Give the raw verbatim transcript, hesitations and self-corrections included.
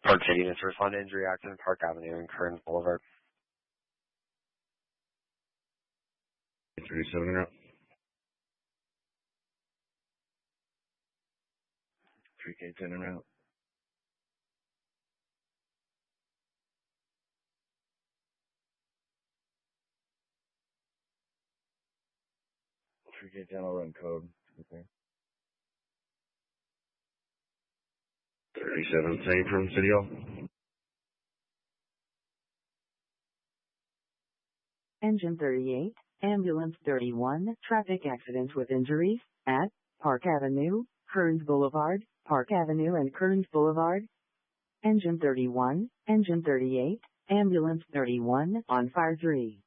Park City units respond to injury accident Park Avenue and Kearns Boulevard. thirty-seven en route. three K ten en route. three K ten, I'll run code. Okay. thirty-seven, same from City Hall. Engine thirty-eight, Ambulance thirty-one, traffic accident with injuries at Park Avenue, Kearns Boulevard, Park Avenue and Kearns Boulevard. Engine thirty-one, Engine thirty-eight, Ambulance thirty-one, on fire three.